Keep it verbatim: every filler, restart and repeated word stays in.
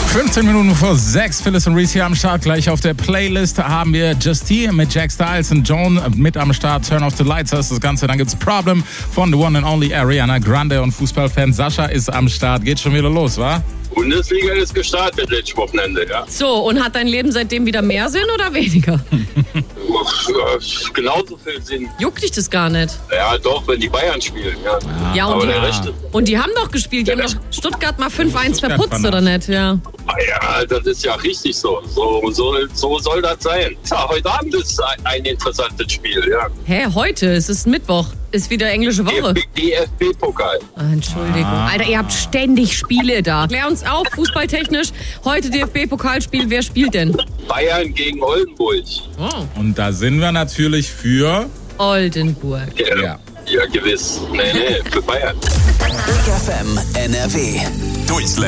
fünfzehn Minuten vor sechs, Phyllis und Reese hier am Start. Gleich auf der Playlist haben wir Justine mit Jack Styles und Joan mit am Start. Turn off the lights, das ist das Ganze. Dann gibt's Problem von the one and only Ariana Grande und Fußballfan Sascha ist am Start. Geht schon wieder los, wa? Bundesliga ist gestartet letztes Wochenende, ja. So, und hat dein Leben seitdem wieder mehr Sinn oder weniger? Genauso viel Sinn. Juckt dich das gar nicht? Ja, doch, wenn die Bayern spielen, ja. Ja, ja und, aber die, der Rest ist, und die haben doch gespielt. Die ja, haben doch Stuttgart mal fünf eins verputzt, oder nicht? Ja. Ja, das ist ja richtig so. So, so, so soll das sein. Ja, heute Abend ist ein, ein interessantes Spiel, ja. Hä, heute? Es ist Mittwoch. Ist wieder englische Woche. D F B-Pokal. Ah, Entschuldigung. Ah. Alter, ihr habt ständig Spiele da. Klär uns auf, fußballtechnisch. Heute D F B-Pokalspiel. Wer spielt denn? Bayern gegen Oldenburg. Oh. Und da sind wir natürlich für... Oldenburg. Ja, ja. ja gewiss. Nee, nee, für Bayern. Big F M N R W. Durchslänger.